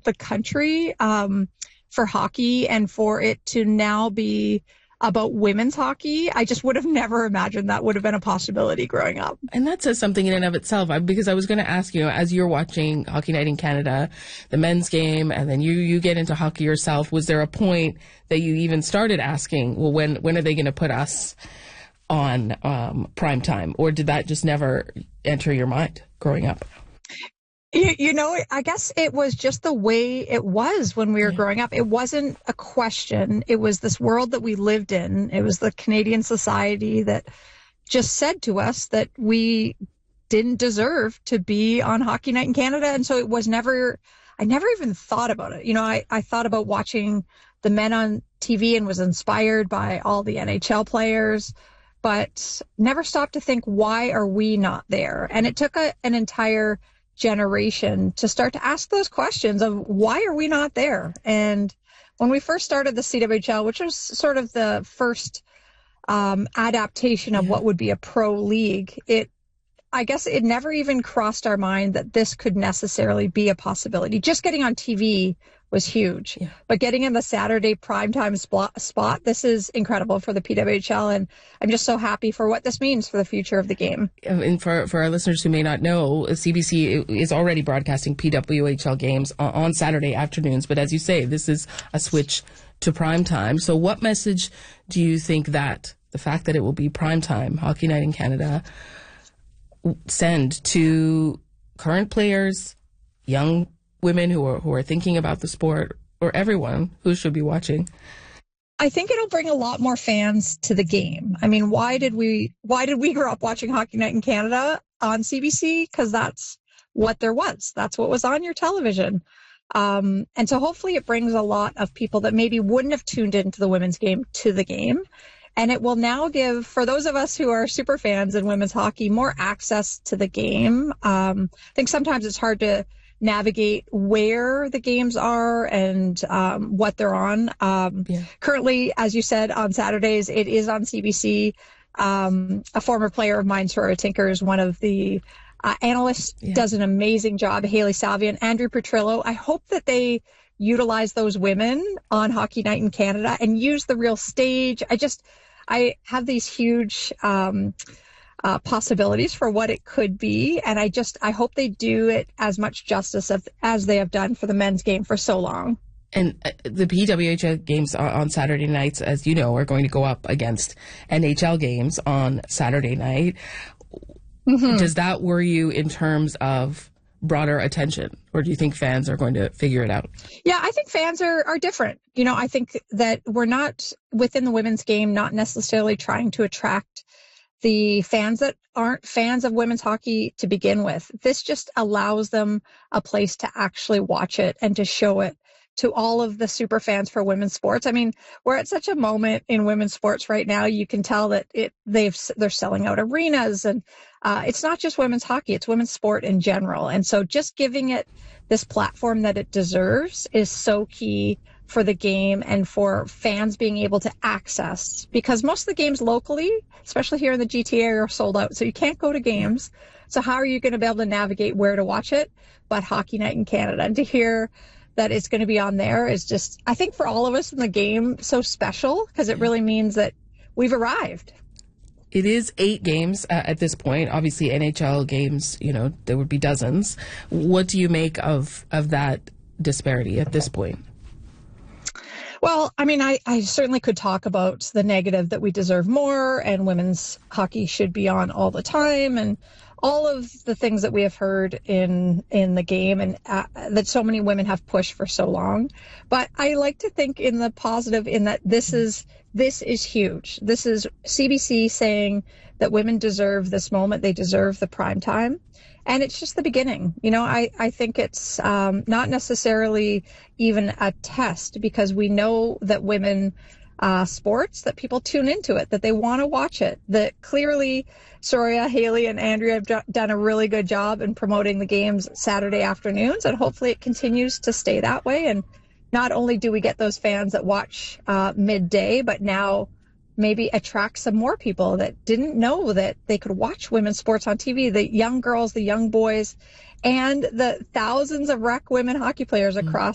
the country for hockey, and for it to now be about women's hockey, I just would have never imagined that would have been a possibility growing up. And that says something in and of itself, because I was going to ask, as you're watching Hockey Night in Canada, the men's game, and then you get into hockey yourself, was there a point that you even started asking, well, when are they going to put us on prime time? Or did that just never enter your mind growing up? I guess it was just the way it was when we were growing up. It wasn't a question. It was this world that we lived in. It was the Canadian society that just said to us that we didn't deserve to be on Hockey Night in Canada. And so it was I never even thought about it. I thought about watching the men on TV and was inspired by all the NHL players, but never stopped to think, why are we not there? And it took an entire generation to start to ask those questions of why are we not there? And when we first started the CWHL, which was sort of the first adaptation of what would be a pro league, I guess it never even crossed our mind that this could necessarily be a possibility. Just getting on TV was huge, but getting in the Saturday primetime spot, this is incredible for the PWHL, and I'm just so happy for what this means for the future of the game. And for our listeners who may not know, CBC is already broadcasting PWHL games on Saturday afternoons, but as you say, this is a switch to primetime. So what message do you think that the fact that it will be primetime, Hockey Night in Canada, send to current players, young women who are thinking about the sport, or everyone who should be watching? I think it'll bring a lot more fans to the game. I mean, why did we grow up watching Hockey Night in Canada on CBC? Because that's what there was. That's what was on your television. And so hopefully it brings a lot of people that maybe wouldn't have tuned into the women's game to the game. And it will now give, for those of us who are super fans in women's hockey, more access to the game. I think sometimes it's hard to navigate where the games are and what they're on. Currently, as you said, on Saturdays, it is on CBC. A former player of mine, Soraya Tinker, is one of the analysts, does an amazing job. Haley Salvia and Andrew Petrillo. I hope that they utilize those women on Hockey Night in Canada and use the real stage. I have these huge possibilities for what it could be. And I hope they do it as much justice as they have done for the men's game for so long. And the PWHL games on Saturday nights, as you know, are going to go up against NHL games on Saturday night. Mm-hmm. Does that worry you in terms of broader attention, or do you think fans are going to figure it out? Yeah, I think fans are different. I think that we're not within the women's game, not necessarily trying to attract the fans that aren't fans of women's hockey to begin with. This just allows them a place to actually watch it and to show it to all of the super fans for women's sports. I mean, we're at such a moment in women's sports right now. You can tell that they're selling out arenas, and it's not just women's hockey, it's women's sport in general. And so just giving it this platform that it deserves is so key for the game and for fans being able to access, because most of the games locally, especially here in the GTA, are sold out. So you can't go to games. So how are you going to be able to navigate where to watch it? But Hockey Night in Canada, and to hear that it's going to be on there is just, I think for all of us in the game, so special, because it really means that we've arrived. It is 8 games at this point. Obviously, NHL games, there would be dozens. What do you make of that disparity at this point? Well, I mean, I certainly could talk about the negative that we deserve more and women's hockey should be on all the time and all of the things that we have heard in the game and that so many women have pushed for so long. But I like to think in the positive in that this is huge. This is CBC saying that women deserve this moment. They deserve the prime time. And it's just the beginning. I think it's not necessarily even a test, because we know that women sports, that people tune into it, that they want to watch it, that clearly Soraya, Haley, and Andrea have done a really good job in promoting the games Saturday afternoons, and hopefully it continues to stay that way. And not only do we get those fans that watch midday, but now maybe attract some more people that didn't know that they could watch women's sports on TV, the young girls, the young boys, and the thousands of rec women hockey players across